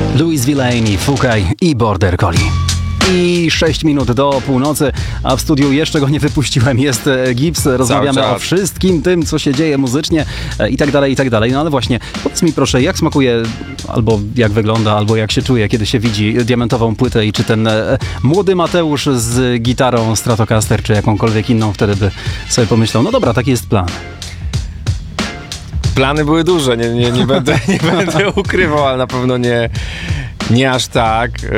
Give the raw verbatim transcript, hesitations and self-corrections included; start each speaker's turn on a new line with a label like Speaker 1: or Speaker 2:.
Speaker 1: Louis Villain, Fugaj i Border Collie. I sześć minut do północy, a w studiu jeszcze go nie wypuściłem. Jest Gibbs, rozmawiamy o wszystkim tym, co się dzieje muzycznie i tak dalej, i tak dalej. No ale właśnie, powiedz mi proszę, jak smakuje, albo jak wygląda, albo jak się czuje, kiedy się widzi diamentową płytę i czy ten e, młody Mateusz z gitarą Stratocaster, czy jakąkolwiek inną wtedy by sobie pomyślał, no dobra, taki jest plan.
Speaker 2: Plany były duże, nie, nie, nie, będę, nie będę ukrywał, ale na pewno nie, nie aż tak.